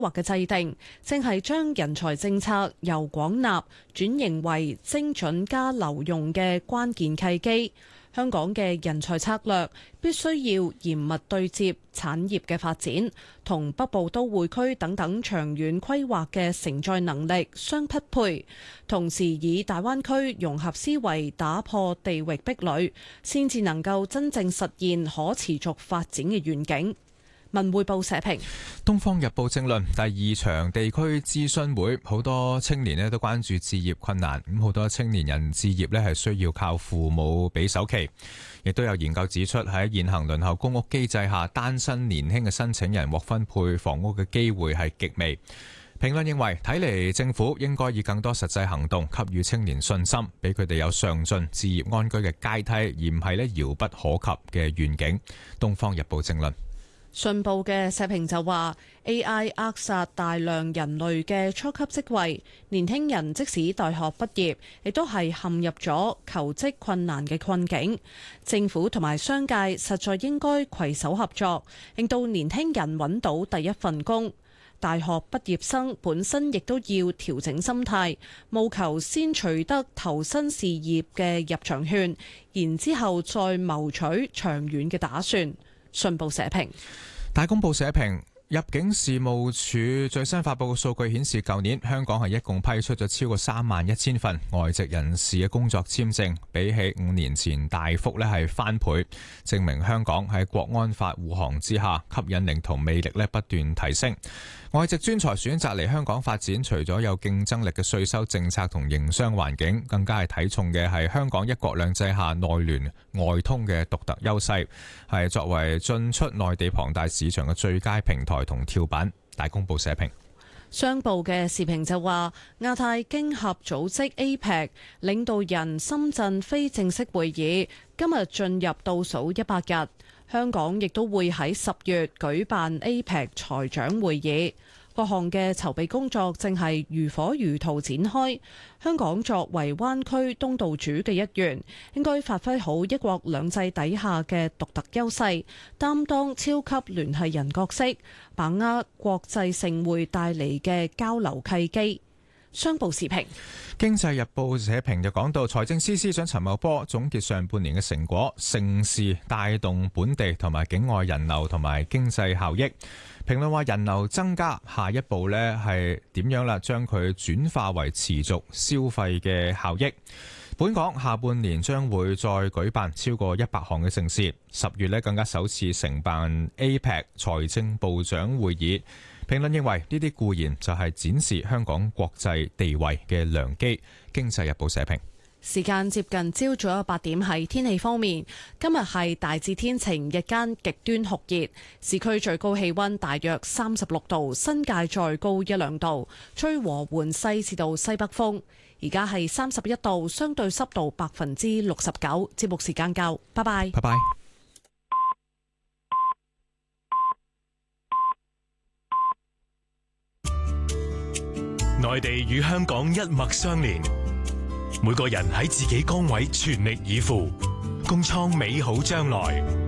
劃嘅制定，正係將人才政策由廣納轉型為精準加留用嘅關鍵契機。香港嘅人才策略必須要嚴密對接產業嘅發展，同北部都會區等等長遠規劃嘅承載能力相匹配，同時以大灣區融合思維打破地域壁壘，先至能夠真正實現可持續發展嘅願景。文匯報社評。 東方日報政論，第2場地區諮詢會，好多青年都關注置業困難，咁好多青年人置業係需要靠父母俾首期，亦都有研究指出喺現行輪候公屋機制下，單身年輕嘅申請人獲分配房屋嘅機會係極微。評論認為，睇嚟政府應該以更多實際行動給予青年信心，俾佢哋有上進置業安居嘅階梯，而唔係遙不可及嘅願景。東方日報政論。 信報嘅社評就話 AI 扼殺大量人類嘅初級職位，年輕人即使大學畢業，亦都係陷入咗求職困難嘅困境。政府同埋商界實在應該攜手合作，令到年輕人揾到第一份工。大學畢業生本身亦都要調整心態，務求先取得投身事業嘅入場券，然之後再謀取長遠嘅打算。信報社評。 大公報社評，入境事務處最新發佈嘅數據顯示，舊年香港係一共批出咗超過31000份外籍人士嘅工作簽證，比起5年前大幅係翻倍，證明香港喺國安法護航之下，吸引力同魅力不斷提升。外籍專才選擇嚟香港發展，除咗有競爭力嘅稅收政策同營商環境，更加係睇重嘅係香港一國兩制下內聯外通嘅獨特優勢，係作為進出內地龐大市場嘅最佳平台同跳板。大公報社評。 商報嘅時評就話，亞太經合組織 APEC 領導人深圳非正式會議今日進入倒數100日。香港亦都會喺10月舉辦 APEC 財長會議，各項嘅籌備工作正係如火如荼展開。香港作為灣區東道主嘅一員，應該發揮好一國兩制底下嘅獨特優勢，擔當超級聯繫人角色，把握國際盛會帶嚟嘅交流契機。商報時評。 經濟日報社評就講到，財政司司長陳茂波總結上半年嘅成果，盛事帶動本地同埋境外人流同埋經濟效益。評論話人流增加，下一步呢係點樣啦？將佢轉化為持續消費嘅效益。本港下半年將會再舉辦超過100項嘅盛事，10月呢更加首次承辦 APEC 財政部長會議。評論認為呢啲固然就係展示香港國際地位嘅良機。經濟日報社評。 時間接近朝早8點，係天氣方面，今日係大致天晴，日間極端酷熱，市區最高氣溫大約36度，新界再高1-2度，吹和緩西至到西北風。而家係31度，相對濕度69%。節目時間夠，拜拜。 拜拜。 內地與香港一脈相連，每個人喺自己崗位全力以赴，共創美好將來。